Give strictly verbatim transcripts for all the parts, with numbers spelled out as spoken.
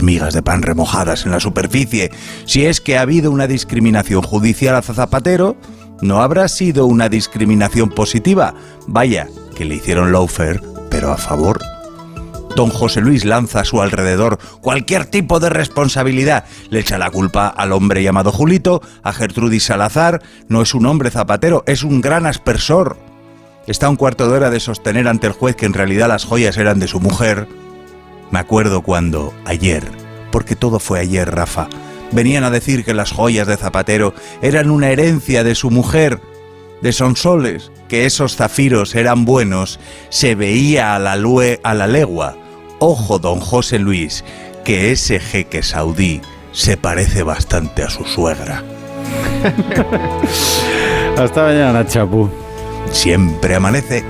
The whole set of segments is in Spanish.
migas de pan remojadas en la superficie. Si es que ha habido una discriminación judicial a Zapatero, no habrá sido una discriminación positiva. Vaya, que le hicieron lawfare, pero a favor. Don José Luis lanza a su alrededor cualquier tipo de responsabilidad. Le echa la culpa al hombre llamado Julito, a Gertrudis Salazar. No es un hombre Zapatero, es un gran aspersor. Está a un cuarto de hora de sostener ante el juez que en realidad las joyas eran de su mujer. Me acuerdo cuando, ayer, porque todo fue ayer, Rafa, venían a decir que las joyas de Zapatero eran una herencia de su mujer, de Sonsoles, que esos zafiros eran buenos, se veía a la, lue, a la legua. Ojo, don José Luis, que ese jeque saudí se parece bastante a su suegra. Hasta mañana, Chapu. Siempre amanece.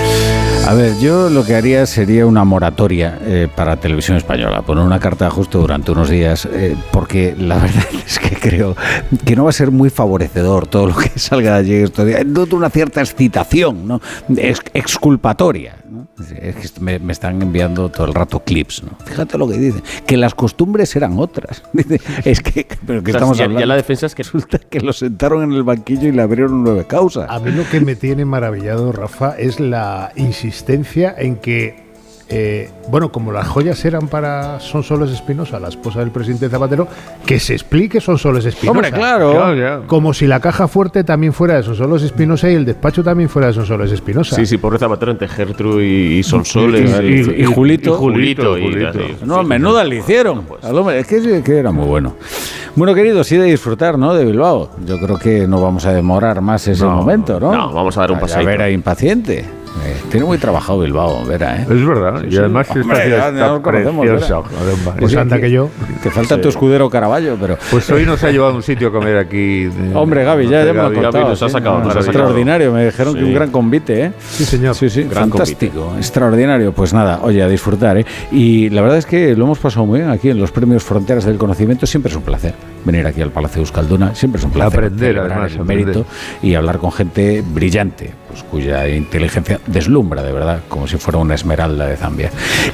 A ver, yo lo que haría sería una moratoria eh, para Televisión Española, poner una carta de ajuste durante unos días, eh, porque la verdad es que creo que no va a ser muy favorecedor todo lo que salga de allí estos días. Noto una cierta excitación, ¿no? Ex exculpatoria, ¿no? Es que me, me están enviando todo el rato clips, ¿no? Fíjate lo que dicen, que las costumbres eran otras. Dice, es que, pero que o sea, estamos ya, hablando. Ya la defensa es que resulta que lo sentaron en el banquillo y le abrieron nueve causas. A mí lo que me tiene maravillado, Rafa, es la insistencia en que, eh, bueno, como las joyas eran para Sonsoles Espinosa, la esposa del presidente Zapatero, que se explique Sonsoles Espinosa. Hombre, claro. claro, claro. Como si la caja fuerte también fuera de Sonsoles Espinosa y el despacho también fuera de Sonsoles Espinosa. Sí, sí, pobre Zapatero entre Gertrude y, y Sonsoles. Y, y, y, y, y Julito. Y Julito. Y, Julito. Y, y, no, menuda le hicieron. Pues. Al hombre, es que, que era muy bueno. Bueno, queridos, sí de disfrutar, ¿no? De Bilbao. Yo creo que no vamos a demorar más ese no, momento, ¿no? No, vamos a dar un paseo. A ver, a impaciente. Eh, tiene muy trabajado Bilbao, Vera, ¿eh? Es verdad, y además sí, hombre, está, ya, está ya lo conocemos, precioso. Pues anda que yo. Te falta sí. tu escudero Caraballo, pero... Pues hoy nos ha llevado a un sitio a comer aquí. De, hombre, Gaby, ya, ya me lo he contado. Nos ha sacado, sí, nos ha extraordinario, sacado. me dijeron sí. que un gran convite, ¿eh? Sí, señor. Sí, sí, gran fantástico, convite. Extraordinario. Pues nada, oye, a disfrutar, ¿eh? Y la verdad es que lo hemos pasado muy bien aquí en los premios Fronteras del Conocimiento. Siempre es un placer venir aquí al Palacio de Euskalduna, siempre es un placer aprender, además, el aprender. mérito y hablar con gente brillante, pues cuya inteligencia deslumbra de verdad, como si fuera una esmeralda de Zambia.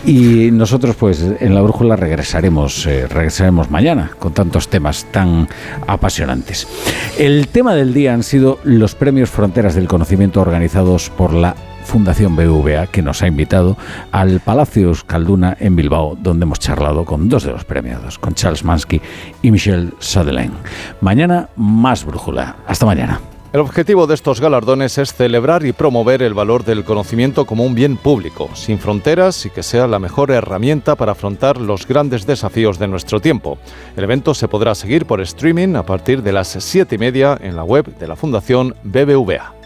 Y nosotros, pues, en La Brújula regresaremos, eh, regresaremos mañana con tantos temas tan apasionantes. El tema del día han sido los premios Fronteras del Conocimiento organizados por la Fundación B B V A, que nos ha invitado al Palacio Euskalduna en Bilbao, donde hemos charlado con dos de los premiados, con Charles Mansky y Michel Sutherland. Mañana, más Brújula. Hasta mañana. El objetivo de estos galardones es celebrar y promover el valor del conocimiento como un bien público, sin fronteras y que sea la mejor herramienta para afrontar los grandes desafíos de nuestro tiempo. El evento se podrá seguir por streaming a partir de las siete y media en la web de la Fundación B B V A.